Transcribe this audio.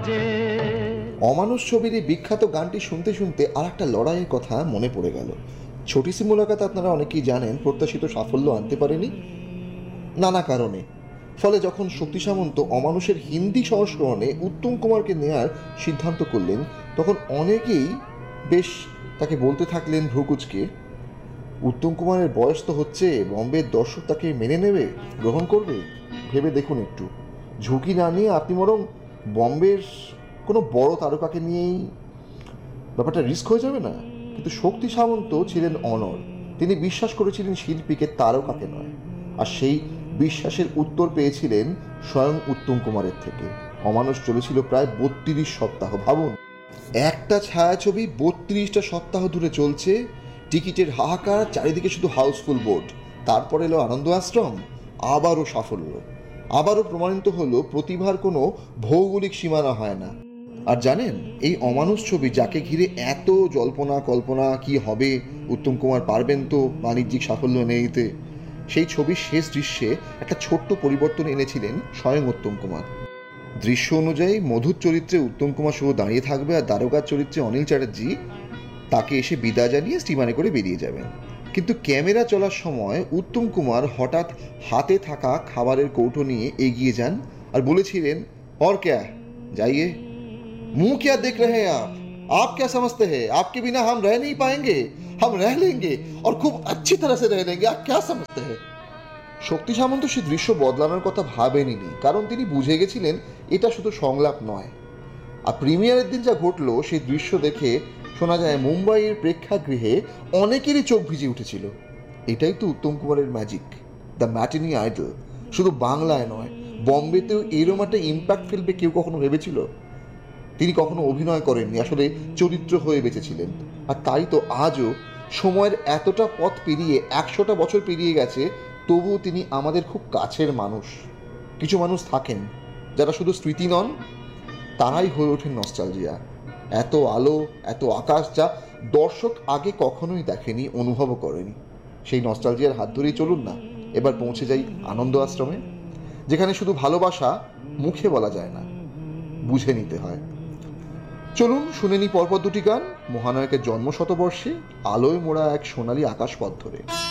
অমানুষ ছবির এই বিখ্যাত গানটি শুনতে শুনতে আর একটা লড়াইয়ের কথা মনে পড়ে গেল। ছোটি সি মুলাকাত আপনারা অনেকেই জানেন প্রত্যাশিত সাফল্য আনতে পারেনি নানা কারণে। ফলে যখন শক্তি সামন্ত অমানুষের হিন্দি সংস্করণে উত্তম কুমারকে নেয়ার সিদ্ধান্ত করলেন, তখন অনেকেই বেশ তাকে বলতে থাকলেন ভ্রুকুচকে, উত্তম কুমারের বয়স তো হচ্ছে, বম্বের দর্শক তাকে মেনে নেবে, গ্রহণ করবে, ভেবে দেখুন একটু। ঝুঁকি না নিয়ে আপনি বরং বম্বের কোনো বড় তারকাকে নিয়েই ব্যাপারটা রিস্ক হয়ে যাবে না? কিন্তু শক্তি সামন্ত ছিলেন অনড়। তিনি বিশ্বাস করেছিলেন শিল্পীকে, তারকাকে নয়। আর সেই বিশ্বাসের উত্তর পেয়েছিলেন স্বয়ং উত্তম কুমারের থেকে। অমানুষ চলেছিল প্রায় 32 সপ্তাহ। ভাবুন, একটা ছায়াছবি 32টা সপ্তাহ ধরে চলছে, টিকিটের হাহাকার, চারিদিকে শুধু হাউসফুল বোর্ড। তারপর এলো আনন্দ আশ্রম, আবারও সাফল্য। আবারও প্রমাণিত হলো প্রতিভার কোনো ভৌগোলিক সীমানা হয় না। আর জানেন, এই অমানুষ ছবি যাকে ঘিরে এত জল্পনা কল্পনা, কি হবে, উত্তম কুমার পারবেন তো বাণিজ্যিক সাফল্য এনে দিতে, সেই ছবির শেষ দৃশ্যে একটা ছোট্ট পরিবর্তন এনেছিলেন স্বয়ং উত্তম কুমার। দৃশ্য অনুযায়ী মধুর চরিত্রে উত্তম কুমার শুধু দাঁড়িয়ে থাকবে, আর দারোগার চরিত্রে অনিল চ্যাটার্জি তাকে এসে বিদায় জানিয়ে স্টিমারে করে বেরিয়ে যাবেন। কিন্তু ক্যামেরা চলার সময় উত্তম কুমার হঠাৎ হাতে থাকা খাবারের কৌটো নিয়ে এগিয়ে যান আর বলেছিলেন, और क्या जाइए, मुंह क्या देख रहे हैं आप क्या समझते हैं, आपके बिना हम रह नहीं पाएंगे, हम रह लेंगे और खूब अच्छी तरह से रह लेंगे, आप क्या समझते हैं। শক্তি সামন্ত সে দৃশ্য বদলানোর কথা ভাবেননি, কারণ তিনি বুঝে গেছিলেন এটা শুধু সংলাপ নয়। আর প্রিমিয়ারের দিন যা ঘটলো সেই দৃশ্য দেখে শোনা যায় মুম্বাইয়ের প্রেক্ষাগৃহে অনেকেরই চোখ ভিজে উঠেছিল। এটাই তো উত্তম কুমারের ম্যাজিক, দ্য ম্যাটিনি আইডল। শুধু বাংলায় নয়, বম্বেতেও এরম একটা ইম্প্যাক্ট ফেলবে কেউ কখনো ভেবেছিল? তিনি কখনো অভিনয় করেননি, আসলে চরিত্র হয়ে বেঁচেছিলেন। আর তাই তো আজও সময়ের এতটা পথ পেরিয়ে 100টা বছর পেরিয়ে গেছে, তবুও তিনি আমাদের খুব কাছের মানুষ। কিছু মানুষ থাকেন যারা শুধু স্মৃতি নন, তারাই হয়ে ওঠেন নস্টালজিয়া। এত আলো, এত আকাশ যা দর্শক আগে কখনোই দেখেনি, অনুভবও করেনি। সেই নস্টালজিয়ার হাত ধরেই চলুন না এবার পৌঁছে যাই আনন্দ আশ্রমে, যেখানে শুধু ভালোবাসা মুখে বলা যায় না, বুঝে নিতে হয়। চলুন শুনে নি পরপর দুটি গান, মহানায়কের জন্ম শতবর্ষে, আলোয় মোড়া এক সোনালী আকাশ পথ ধরে।